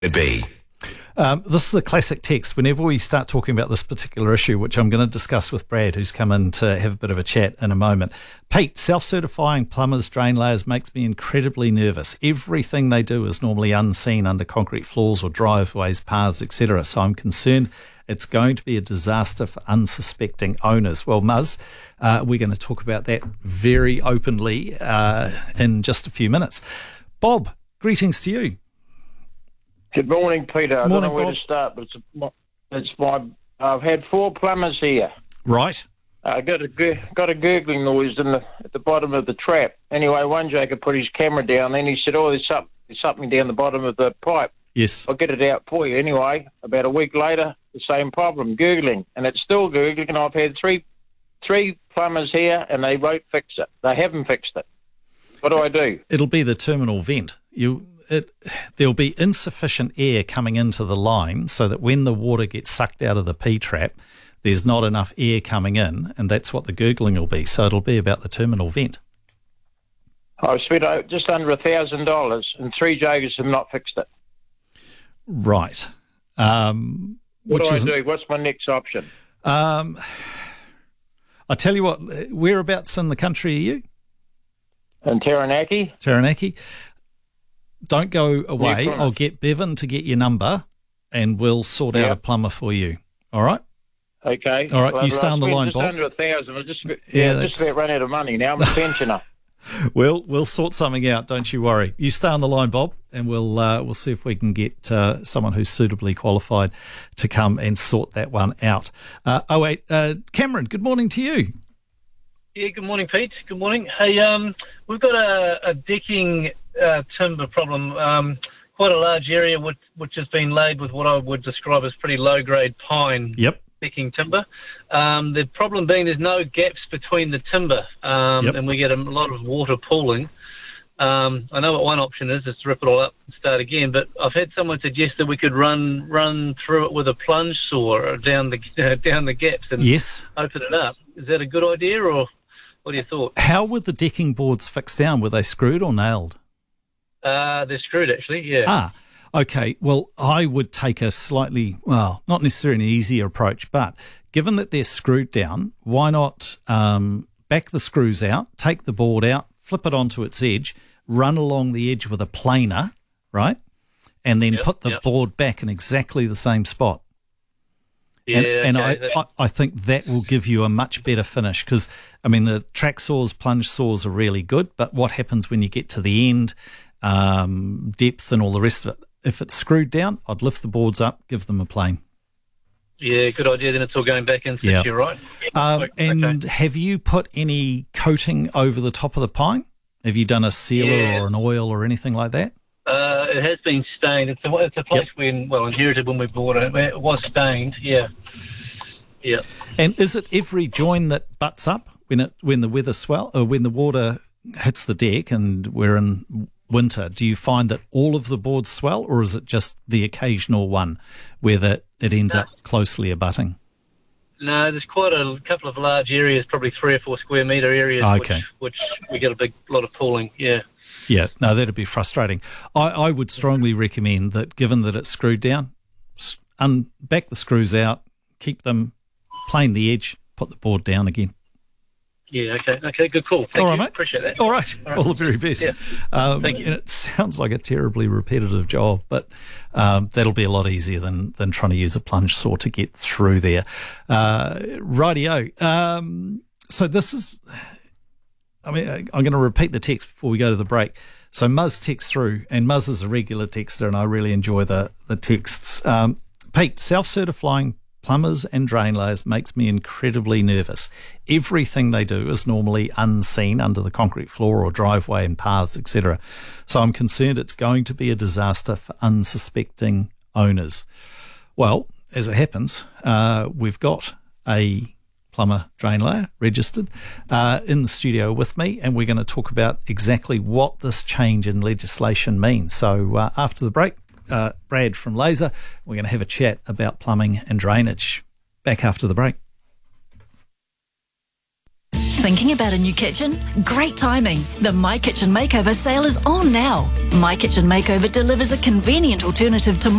be. This is a classic text. Whenever we start talking about this particular issue, which I'm going to discuss with Brad, who's come in to have a bit of a chat in a moment. Pete, self-certifying plumbers, drain layers makes me incredibly nervous. Everything they do is normally unseen under concrete floors or driveways, paths, etc. So I'm concerned it's going to be a disaster for unsuspecting owners. Well, Muzz, we're going to talk about that very openly in just a few minutes. Bob, greetings to you. Good morning, Peter. I don't know where Bob. to start, but I've had 4 plumbers here. Right. I got a gurgling noise at the bottom of the trap. Anyway, one joker put his camera down, and he said, "Oh, there's something down the bottom of the pipe." Yes. I'll get it out for you. Anyway, about a week later, the same problem, gurgling, and it's still gurgling. And I've had three plumbers here, and they won't fix it. They haven't fixed it. What do I do? It'll be the terminal vent. There'll be insufficient air coming into the line so that when the water gets sucked out of the P-trap, there's not enough air coming in, and that's what the gurgling will be. So it'll be about the terminal vent. I've spent just under $1,000, and 3 jokers have not fixed it. Right. What do I do? What's my next option? I tell you what, whereabouts in the country are you? In Taranaki. Taranaki. Don't go away. Yeah, I'll get Bevan to get your number, and we'll sort out a plumber for you. All right? Okay. All right, well, you stay on the line, Bob. Just under 1,000. I just about run out of money now. I'm a pensioner. We'll sort something out. Don't you worry. You stay on the line, Bob, and we'll see if we can get someone who's suitably qualified to come and sort that one out. Cameron, good morning to you. Yeah, good morning, Pete. Good morning. Hey, we've got a decking timber problem. Quite a large area which has been laid with what I would describe as pretty low-grade pine. Yep. Decking timber. The problem being there's no gaps between the timber, and we get a lot of water pooling. I know what one option is to rip it all up and start again, but I've had someone suggest that we could run through it with a plunge saw down the gaps and open it up. Is that a good idea, or what are your thoughts? How were the decking boards fixed down? Were they screwed or nailed? They're screwed, actually, yeah. Okay. Well, I would take a slightly, not necessarily an easier approach, but given that they're screwed down, why not back the screws out, take the board out, flip it onto its edge, run along the edge with a planer, right? And then put the board back in exactly the same spot. I think that will give you a much better finish because, I mean, the track saws, plunge saws are really good, but what happens when you get to the end, depth and all the rest of it? If it's screwed down, I'd lift the boards up, give them a plane. Yeah, good idea. Then it's all going back in situ, right? And have you put any coating over the top of the pine? Have you done a sealer or an oil or anything like that? It has been stained. It's a place we inherited when we bought it. It was stained, yeah. And is it every join that butts up when the weather when the water hits the deck and we're in winter? Do you find that all of the boards swell, or is it just the occasional one where it ends up closely abutting? No, there's quite a couple of large areas, probably 3 or 4 square metre areas, which we get a lot of pooling, Yeah, no, that'd be frustrating. I would strongly recommend that, given that it's screwed down, back the screws out, keep them, plane the edge, put the board down again. Yeah, okay, good call. Thank you. Mate. Appreciate that. All right, all the very best. Yeah. Thank you. And it sounds like a terribly repetitive job, but that'll be a lot easier than trying to use a plunge saw to get through there. Rightio. So this is, I'm going to repeat the text before we go to the break. So Muzz texts through, and Muzz is a regular texter, and I really enjoy the texts. Pete, self-certifying plumbers and drain layers makes me incredibly nervous. Everything they do is normally unseen under the concrete floor or driveway and paths, etc. So I'm concerned it's going to be a disaster for unsuspecting owners. Well, as it happens, we've got a plumber drain layer registered in the studio with me, and we're going to talk about exactly what this change in legislation means. So after the break, Brad from Laser, we're going to have a chat about plumbing and drainage. Back after the break. Thinking about a new kitchen? Great timing. The My Kitchen Makeover sale is on now. My Kitchen Makeover delivers a convenient alternative to